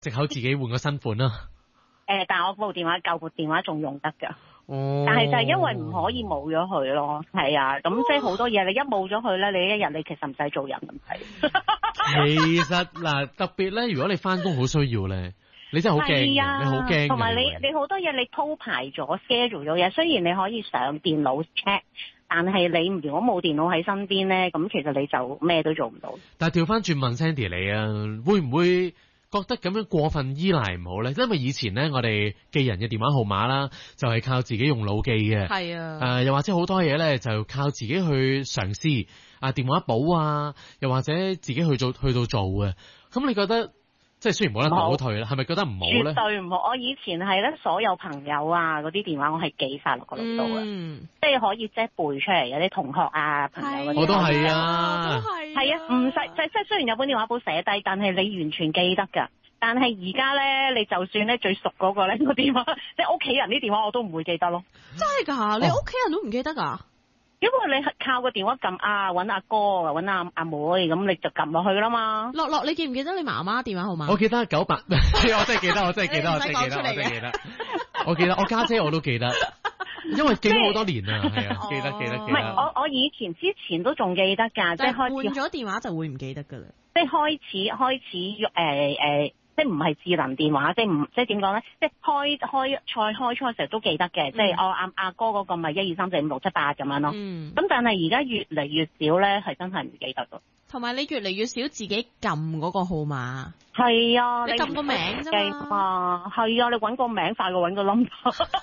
藉口自己換個新款啦。 但係我部電話舊部電話仲用得㗎。 哦。 但係就係因為唔可以冇咗佢咯，係啊，咁即係好多嘢你一冇咗佢咧，你一日你其實唔使做人咁睇。 其實嗱，特別咧，如果你翻工好需要咧，你真係好驚嘅，你好驚嘅。 同埋你好多嘢你鋪排咗 schedule 咗嘢，雖然你可以上電腦 check， 但係你如果冇電腦喺身邊咧，咁其實你就咩都做唔到。 但係調翻轉問 Sandy 你啊，會唔會覺得咁樣過分依賴唔好咧？因為以前咧，我哋記人嘅電話號碼啦，就係靠自己用腦記嘅。 係啊。 又或者好多嘢咧，就靠自己去嘗試電話簿啊，又或者自己去到做嘅。咁你覺得即係雖然冇得倒退啦，係咪覺得唔好咧？ 絕對唔好。我以前係咧，所有朋友啊嗰啲電話我係記晒落個腦度嘅，即係可以即係背出嚟嘅啲同學啊朋友嗰啲。 我都係啊， 係啊，唔使即係雖然有本電話簿寫低，但係你完全記得㗎。但係而家咧，你就算咧最熟嗰個咧個電話，即係屋企人啲電話我都唔會記得咯。 真係㗎？你屋企人都唔記得㗎？ 因為你靠個電話撳揾阿哥揾阿妹，咁你就撳落去啦嘛。 樂，你記唔記得你媽媽電話號碼？ 我記得98，我真係記得，我真係記得，我真係記得。我記得，我家姐我都記得，因為記咗好多年啦，係啊，記得。唔係我以前之前都仲記得㗎，即係開始換咗電話就會唔記得㗎啦。 即係開始即係唔係智能電話，即係點講咧？即係開初嘅時候都記得嘅，即係我阿哥嗰個咪1 2 3 4 5 6 7 8咁樣咯。咁但係而家越嚟越少咧，係真係唔記得咯。 同埋你越嚟越少自己撳嗰個號碼。 係啊， 你撳個名啫嘛。 係啊，你揾個名快過揾個 number。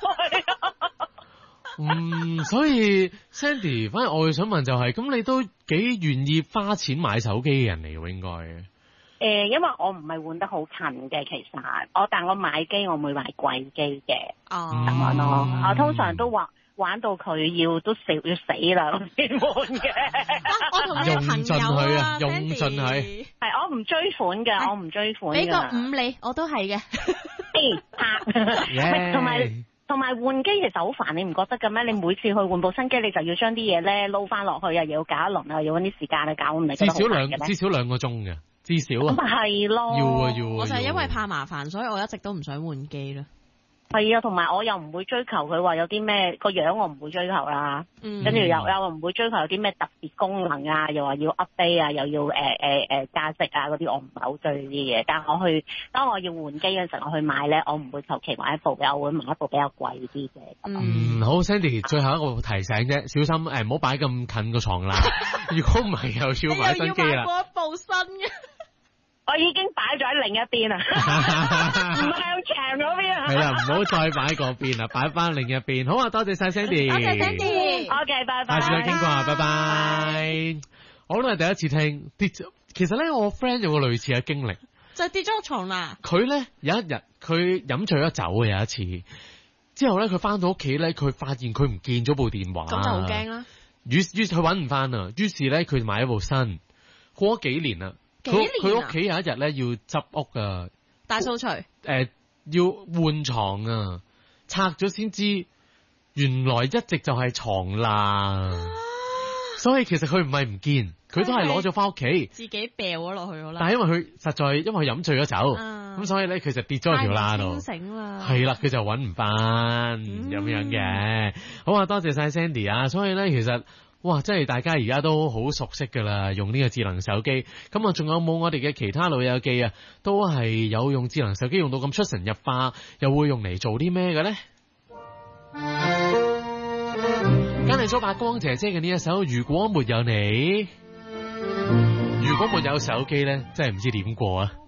所以 Sandy， 反而我想問就係，咁你都幾願意花錢買手機嘅人嚟喎，應該。 因為我唔係換得好近嘅，其實但我買機我會買貴機嘅，咁樣咯。我通常都玩到佢要死啦先換嘅。 我同你朋友啊， 用盡佢。 係我唔追款嘅，我唔追款。 俾個5你，我都係嘅。 同埋換機其實好煩，你唔覺得嘅咩？你每次去換部新機，你就要將啲嘢咧撈翻落去啊，又要搞一輪啊，又要搵啲時間去搞，唔係至少2個鐘嘅，至少啊。 咁係咯。 要。 我就係因為怕麻煩，所以我一直都唔想換機啦。 係啊，同埋我又唔會追求佢話有啲咩個樣，我唔會追求啦。跟住又唔會追求有啲咩特別功能啊，又話要 update 啊，又要價值啊嗰啲，我唔係好追呢啲嘢。但係當我要換機嘅時候，我去買咧，我唔會求其買一部，我會買一部比較貴啲嘅。 好 Sandy， 最後一個提醒啫，小心唔好擺咁近個床啦。如果唔係又要買新機啦。 又要買過一部新嘅。 我已經擺咗喺另一邊啦，唔係向牆嗰邊啊。 係啦，唔好再擺嗰邊啦，擺翻另一邊。好啊，多謝晒 Sandy。 多謝 Sandy。OK， 拜拜。 下次再傾過啊，拜拜。我都係第一次聽跌。其實咧，我 friend 有個類似嘅經歷， 就跌咗個床啦。 佢咧有一日，佢飲醉咗酒嘅有一次，之後咧佢翻到屋企咧，佢發現佢唔見咗部電話， 咁就好驚啦。 於是佢揾唔翻啦，於是咧佢買一部新。過咗幾年啦。佢屋企有一日咧要執屋啊， 大掃除， 要換床啊，拆咗先知，原來一直就係床罅，所以其實佢唔係唔見，佢都係攞咗翻屋企， 自己掉咗落去好啦。 但係因為佢飲醉咗酒，咁所以咧佢就跌咗喺條罅度， 醒啦， 係啦，佢就揾唔翻咁樣嘅。好啊，多謝晒 Sandy 啊，所以咧其實。哇！真係大家而家都好熟悉㗎啦，用呢個智能手機。咁啊，仲有冇我哋嘅其他老友記啊？都係有用智能手機用到咁出神入化，又會用嚟做啲咩嘅咧？梗係咗白光姐姐嘅呢一首《如果沒有你》，如果沒有手機咧，真係唔知點過啊！